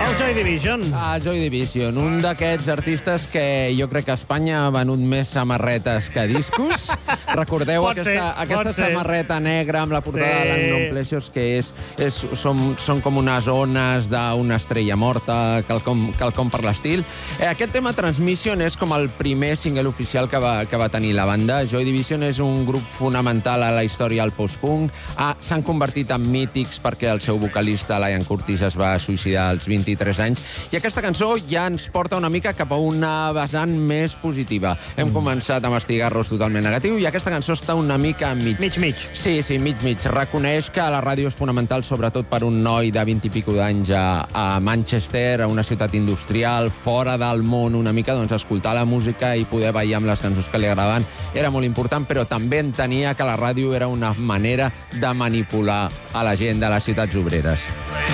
El Joy Division. Joy Division, un d'aquests artistes que jo crec que a Espanya ha venut més samarretes que discos. Recordeu aquesta samarreta negra amb la portada de l'Unknown Pleasures, que són com unes ones d'una estrella morta, quelcom per l'estil. Aquest tema Transmission és com el primer single oficial que va tenir la banda. Joy Division és un grup fonamental a la història del post-punk. S'han convertit en mítics perquè el seu vocalista, Liam Curtis, es va suïcidar als 23 anys. I aquesta cançó ja ens porta una mica cap a una vessant més positiva. Hem començat amb Estigarros totalment negatiu i aquesta cançó està una mica mig. Mig. Sí, mig. Reconeix que la ràdio és fonamental, sobretot per un noi de 20 i pico d'anys a Manchester, a una ciutat industrial, fora del món una mica, doncs escoltar la música i poder ballar amb les cançons que li agradaven era molt important, però també entenia que la ràdio era una manera de manipular a la gent de les ciutats obreres.